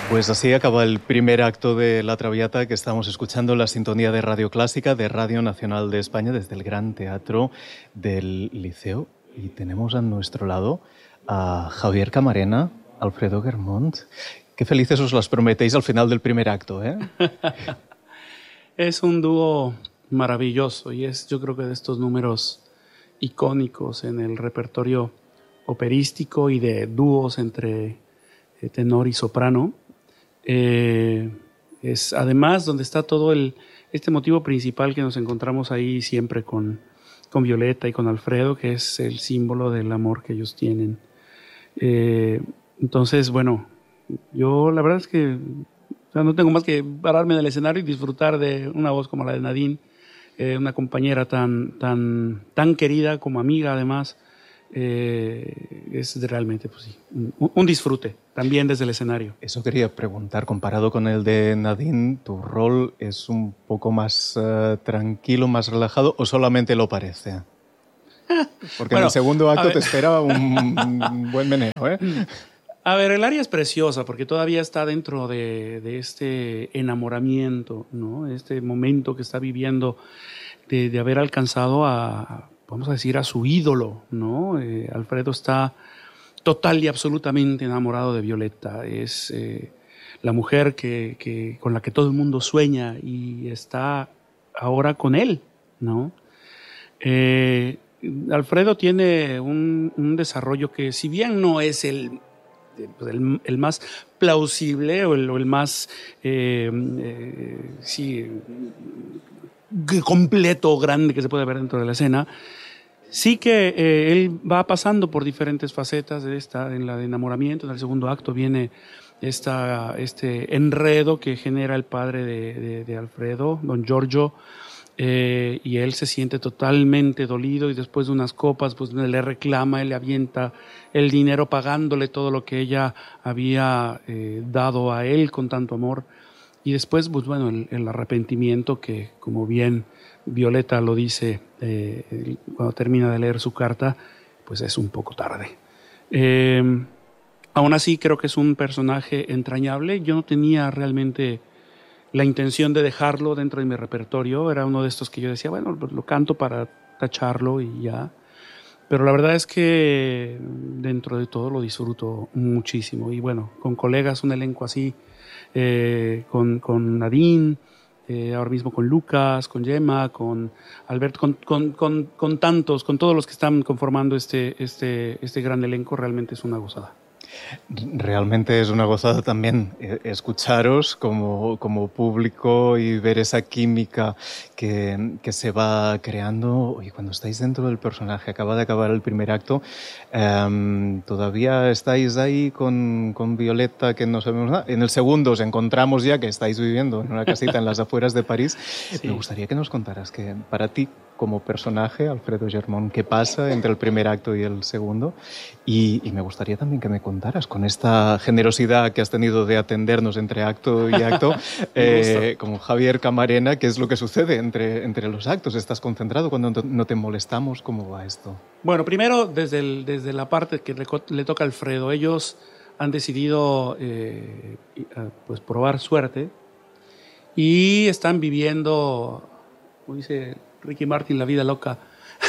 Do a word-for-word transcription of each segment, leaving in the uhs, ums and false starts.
Pues así acaba el primer acto de La Traviata, que estamos escuchando en la sintonía de Radio Clásica de Radio Nacional de España desde el Gran Teatro del Liceo. Y tenemos a nuestro lado a Javier Camarena, Alfredo Germont. Qué felices os las prometéis al final del primer acto, ¿eh? Es un dúo maravilloso y es, yo creo que de estos números icónicos en el repertorio operístico y de dúos entre tenor y soprano. Eh, es además donde está todo el, este motivo principal que nos encontramos ahí siempre con, con Violeta y con Alfredo, que es el símbolo del amor que ellos tienen. Eh, entonces, bueno, yo la verdad es que o sea, no tengo más que pararme en el escenario y disfrutar de una voz como la de Nadine, eh, una compañera tan, tan, tan querida como amiga además. Eh, es realmente pues sí, un, un disfrute también desde el escenario. Eso quería preguntar, comparado con el de Nadine, ¿tu rol es un poco más uh, tranquilo, más relajado o solamente lo parece? Porque bueno, en el segundo acto te espera un, un buen meneo, ¿eh? A ver, el área es preciosa porque todavía está dentro de, de este enamoramiento, ¿no? Este momento que está viviendo de, de haber alcanzado a, vamos a decir, a su ídolo, ¿no? Eh, Alfredo está total y absolutamente enamorado de Violeta. Es eh, la mujer que, que, con la que todo el mundo sueña y está ahora con él, ¿no? Eh, Alfredo tiene un, un desarrollo que, si bien no es el, el, el más plausible o el, o el más eh, eh, sí, completo, grande que se puede ver dentro de la escena, sí que eh, él va pasando por diferentes facetas de esta, en la de enamoramiento. En el segundo acto viene esta, este enredo que genera el padre de, de, de Alfredo, don Giorgio, eh, y él se siente totalmente dolido y después de unas copas pues le reclama, él le avienta el dinero pagándole todo lo que ella había eh, dado a él con tanto amor. Y después, pues bueno, el, el arrepentimiento que, como bien Violeta lo dice eh, cuando termina de leer su carta, pues es un poco tarde. Eh, aún así, creo que es un personaje entrañable. Yo no tenía realmente la intención de dejarlo dentro de mi repertorio. Era uno de estos que yo decía, bueno, pues lo canto para tacharlo y ya. Pero la verdad es que dentro de todo lo disfruto muchísimo. Y bueno, con colegas, un elenco así, eh, con, con Nadine, eh, ahora mismo con Lucas, con Gemma, con Alberto, con, con, con, con tantos, con todos los que están conformando este, este, este gran elenco, realmente es una gozada. Realmente es una gozada también escucharos como, como público y ver esa química que, que se va creando. Y cuando estáis dentro del personaje, acaba de acabar el primer acto, um, todavía estáis ahí con, con Violeta, que no sabemos nada. En el segundo os encontramos ya que estáis viviendo en una casita en las afueras de París. Sí. Me gustaría que nos contaras que para ti, como personaje, Alfredo Germont, qué pasa entre el primer acto y el segundo. Y, y me gustaría también que me contaras, con esta generosidad que has tenido de atendernos entre acto y acto, eh, como Javier Camarena, ¿qué es lo que sucede entre, entre los actos? ¿Estás concentrado cuando no te molestamos? ¿Cómo va esto? Bueno, primero, desde, el, desde la parte que le, le toca a Alfredo, ellos han decidido eh, pues probar suerte y están viviendo, como dice Ricky Martin, la vida loca.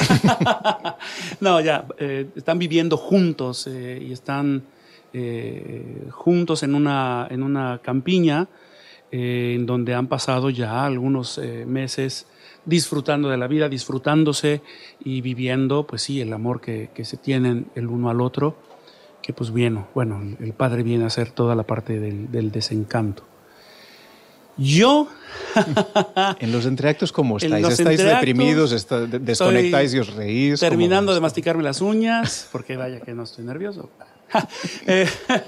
No, ya, eh, están viviendo juntos eh, y están eh, juntos en una, en una campiña eh, en donde han pasado ya algunos eh, meses disfrutando de la vida, disfrutándose y viviendo, pues sí, el amor que, que se tienen el uno al otro, que pues bien, bueno, el padre viene a hacer toda la parte del, del desencanto. Yo... En los entreactos, ¿cómo estáis? ¿Estáis reprimidos? Está, ¿Desconectáis y os reís? Terminando de masticarme las uñas, porque vaya que no estoy nervioso. eh,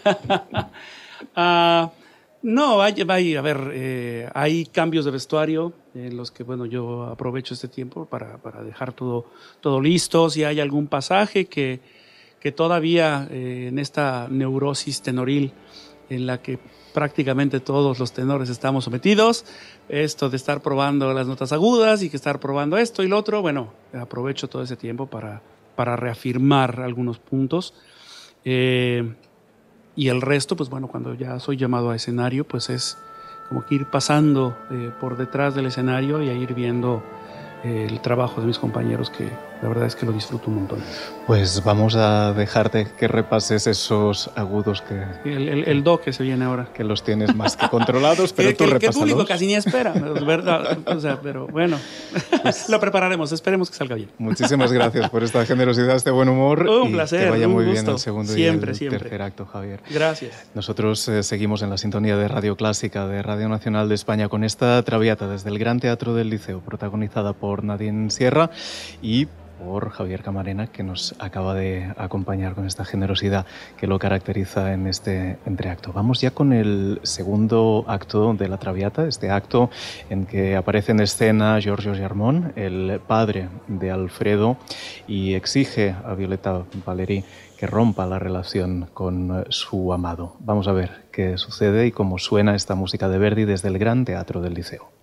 uh, no, vaya, vaya, a ver, eh, hay cambios de vestuario en los que, bueno, yo aprovecho este tiempo para, para dejar todo, todo listo. Si hay algún pasaje que, que todavía eh, en esta neurosis tenoril en la que prácticamente todos los tenores estamos sometidos, esto de estar probando las notas agudas y que estar probando esto y lo otro, bueno, aprovecho todo ese tiempo para, para reafirmar algunos puntos. Eh, y el resto, pues bueno, cuando ya soy llamado a escenario, pues es como que ir pasando eh, por detrás del escenario y a ir viendo eh, el trabajo de mis compañeros, que la verdad es que lo disfruto un montón. Pues vamos a dejarte que repases esos agudos que... El, el, el do que se viene ahora. Que los tienes más que controlados, pero que, tú que, repásalos. Que el público casi ni espera, es verdad. O sea, pero bueno, pues, lo prepararemos, esperemos que salga bien. Muchísimas gracias por esta generosidad, este buen humor. Un y placer, que vaya un muy gusto. bien el segundo siempre, y el siempre. tercer acto, Javier. Gracias. Nosotros eh, seguimos en la sintonía de Radio Clásica, de Radio Nacional de España, con esta Traviata desde el Gran Teatro del Liceo, protagonizada por Nadine Sierra y por Javier Camarena, que nos acaba de acompañar con esta generosidad que lo caracteriza en este entreacto. Vamos ya con el segundo acto de la Traviata, este acto en que aparece en escena Giorgio Germón, el padre de Alfredo, y exige a Violeta Valéry que rompa la relación con su amado. Vamos a ver qué sucede y cómo suena esta música de Verdi desde el Gran Teatro del Liceo.